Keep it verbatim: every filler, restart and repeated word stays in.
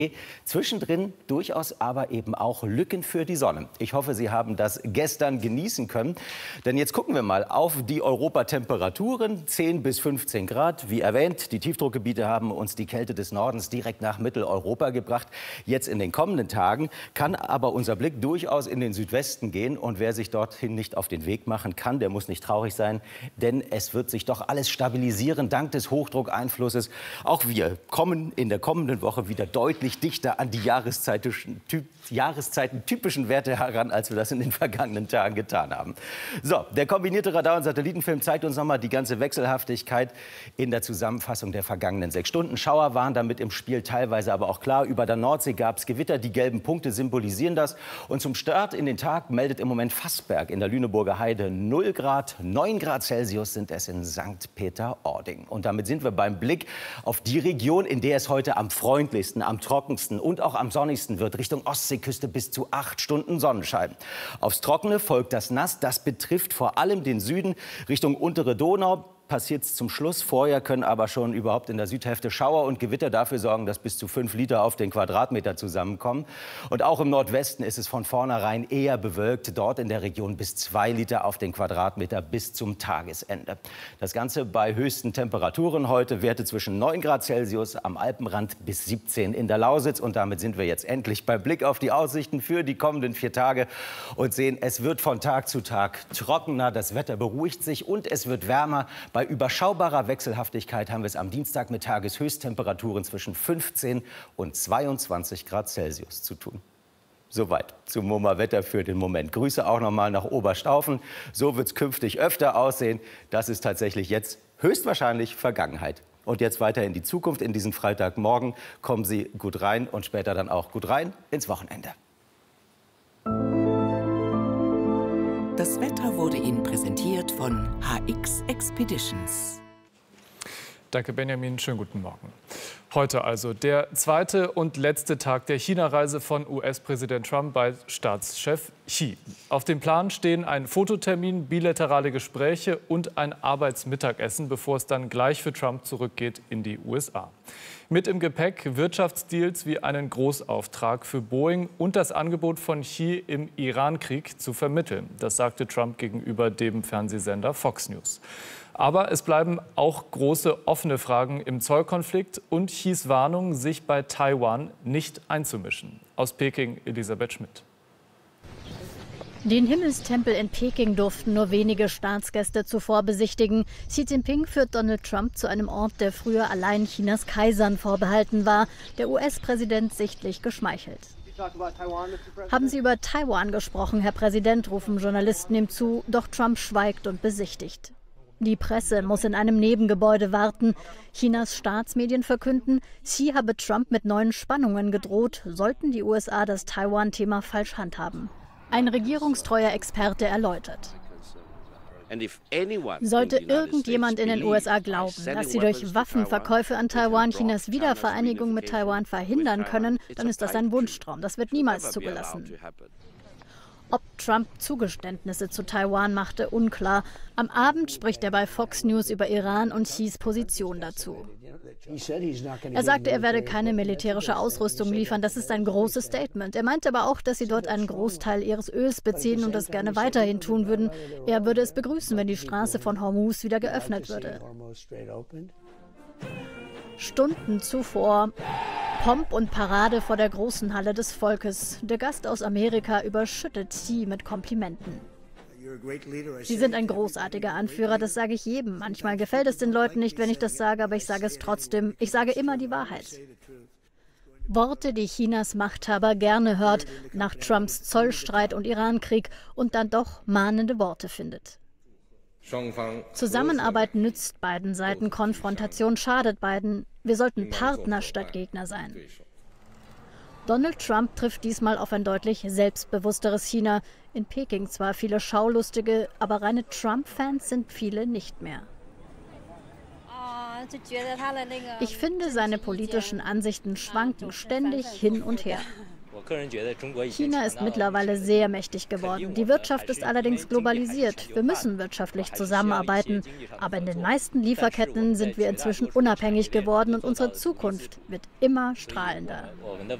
Zwischendrin durchaus aber eben auch Lücken für die Sonne. Ich hoffe, Sie haben das gestern genießen können. Denn jetzt gucken wir mal auf die Europatemperaturen. zehn bis fünfzehn Grad. Wie erwähnt, die Tiefdruckgebiete haben uns die Kälte des Nordens direkt nach Mitteleuropa gebracht. Jetzt in den kommenden Tagen kann aber unser Blick durchaus in den Südwesten gehen. Und wer sich dorthin nicht auf den Weg machen kann, der muss nicht traurig sein. Denn es wird sich doch alles stabilisieren dank des Hochdruckeinflusses. Auch wir kommen in der kommenden Woche wieder deutlich dichter an die jahreszeitischen, typ, jahreszeitentypischen Werte heran, als wir das in den vergangenen Tagen getan haben. So, der kombinierte Radar- und Satellitenfilm zeigt uns nochmal die ganze Wechselhaftigkeit in der Zusammenfassung der vergangenen sechs Stunden. Schauer waren damit im Spiel, teilweise aber auch klar. Über der Nordsee gab es Gewitter, die gelben Punkte symbolisieren das. Und zum Start in den Tag meldet im Moment Fassberg in der Lüneburger Heide null Grad. neun Grad Celsius sind es in Sankt Peter-Ording. Und damit sind wir beim Blick auf die Region, in der es heute am freundlichsten, am trockensten und auch am sonnigsten wird, Richtung Ostseeküste bis zu acht Stunden Sonnenschein. Aufs Trockene folgt das Nass, das betrifft vor allem den Süden, Richtung untere Donau. Passiert es zum Schluss. Vorher können aber schon überhaupt in der Südhälfte Schauer und Gewitter dafür sorgen, dass bis zu fünf Liter auf den Quadratmeter zusammenkommen. Und auch im Nordwesten ist es von vornherein eher bewölkt. Dort in der Region bis zwei Liter auf den Quadratmeter bis zum Tagesende. Das Ganze bei höchsten Temperaturen heute. Werte zwischen neun Grad Celsius am Alpenrand bis siebzehn in der Lausitz. Und damit sind wir jetzt endlich bei Blick auf die Aussichten für die kommenden vier Tage und sehen, es wird von Tag zu Tag trockener. Das Wetter beruhigt sich und es wird wärmer. Bei überschaubarer Wechselhaftigkeit haben wir es am Dienstag mit Tageshöchsttemperaturen zwischen fünfzehn und zweiundzwanzig Grad Celsius zu tun. Soweit zum MoMA-Wetter für den Moment. Grüße auch noch mal nach Oberstaufen. So wird es künftig öfter aussehen. Das ist tatsächlich jetzt höchstwahrscheinlich Vergangenheit. Und jetzt weiter in die Zukunft. In diesen Freitagmorgen kommen Sie gut rein und später dann auch gut rein ins Wochenende. Das Wetter wurde Ihnen präsentiert von H X Expeditions. Danke, Benjamin. Schönen guten Morgen. Heute also der zweite und letzte Tag der China-Reise von U S-Präsident Trump bei Staatschef Xi. Auf dem Plan stehen ein Fototermin, bilaterale Gespräche und ein Arbeitsmittagessen, bevor es dann gleich für Trump zurückgeht in die U S A. Mit im Gepäck Wirtschaftsdeals wie einen Großauftrag für Boeing und das Angebot von Xi, im Iran-Krieg zu vermitteln. Das sagte Trump gegenüber dem Fernsehsender Fox News. Aber es bleiben auch große offene Fragen im Zollkonflikt und Xis Warnung, sich bei Taiwan nicht einzumischen. Aus Peking Elisabeth Schmidt. Den Himmelstempel in Peking durften nur wenige Staatsgäste zuvor besichtigen. Xi Jinping führt Donald Trump zu einem Ort, der früher allein Chinas Kaisern vorbehalten war. Der U S-Präsident sichtlich geschmeichelt. Haben Sie über Taiwan gesprochen, Herr Präsident, rufen Journalisten ihm zu. Doch Trump schweigt und besichtigt. Die Presse muss in einem Nebengebäude warten. Chinas Staatsmedien verkünden, Xi habe Trump mit neuen Spannungen gedroht, sollten die U S A das Taiwan-Thema falsch handhaben. Ein regierungstreuer Experte erläutert. Sollte irgendjemand in den U S A glauben, dass sie durch Waffenverkäufe an Taiwan Chinas Wiedervereinigung mit Taiwan verhindern können, dann ist das ein Wunschtraum. Das wird niemals zugelassen. Ob Trump Zugeständnisse zu Taiwan machte, unklar. Am Abend spricht er bei Fox News über Iran und Xis Position dazu. Er sagte, er werde keine militärische Ausrüstung liefern. Das ist ein großes Statement. Er meinte aber auch, dass sie dort einen Großteil ihres Öls beziehen und das gerne weiterhin tun würden. Er würde es begrüßen, wenn die Straße von Hormuz wieder geöffnet würde. Stunden zuvor Pomp und Parade vor der großen Halle des Volkes. Der Gast aus Amerika überschüttet Xi mit Komplimenten. Sie sind ein großartiger Anführer, das sage ich jedem. Manchmal gefällt es den Leuten nicht, wenn ich das sage, aber ich sage es trotzdem. Ich sage immer die Wahrheit. Worte, die Chinas Machthaber gerne hört, nach Trumps Zollstreit und Irankrieg und dann doch mahnende Worte findet. Zusammenarbeit nützt beiden Seiten, Konfrontation schadet beiden. Wir sollten Partner statt Gegner sein. Donald Trump trifft diesmal auf ein deutlich selbstbewussteres China. In Peking zwar viele Schaulustige, aber reine Trump-Fans sind viele nicht mehr. Ich finde, seine politischen Ansichten schwanken ständig hin und her. China ist mittlerweile sehr mächtig geworden. Die Wirtschaft ist allerdings globalisiert. Wir müssen wirtschaftlich zusammenarbeiten. Aber in den meisten Lieferketten sind wir inzwischen unabhängig geworden und unsere Zukunft wird immer strahlender.